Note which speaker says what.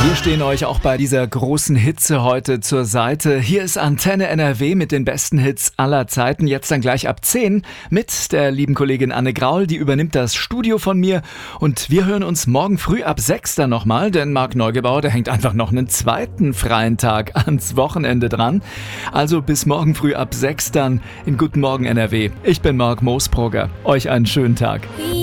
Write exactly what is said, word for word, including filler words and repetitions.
Speaker 1: Wir stehen euch auch bei dieser großen Hitze heute zur Seite. Hier ist Antenne N R W mit den besten Hits aller Zeiten. Jetzt dann gleich ab zehn mit der lieben Kollegin Anne Graul. Die übernimmt das Studio von mir. Und wir hören uns morgen früh ab sechs dann nochmal. Denn Marc Neugebauer, der hängt einfach noch einen zweiten freien Tag ans Wochenende dran. Also bis morgen früh ab sechs dann in Guten Morgen N R W. Ich bin Marc Moosbrugger. Euch einen schönen Tag.